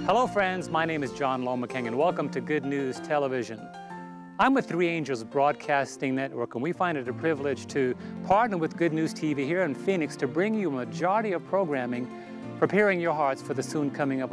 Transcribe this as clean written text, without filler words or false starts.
Hello friends, my name is John Lomacang and welcome to Good News Television. I'm with Three Angels Broadcasting Network, and we find it a privilege to partner with Good News TV here in Phoenix to bring you a majority of programming preparing your hearts for the soon coming of